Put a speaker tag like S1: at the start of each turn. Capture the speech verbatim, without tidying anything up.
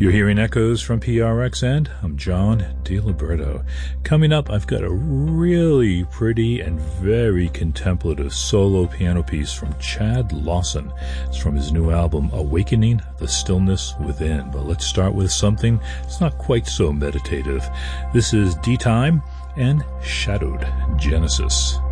S1: You're hearing echoes from P R X, and I'm John DiLiberto. Coming up, I've got a really pretty and very contemplative solo piano piece from Chad Lawson. It's from his new album, Awakening the Stillness Within. But let's start with something that's not quite so meditative. This is D-Time and Shadowed Genesis.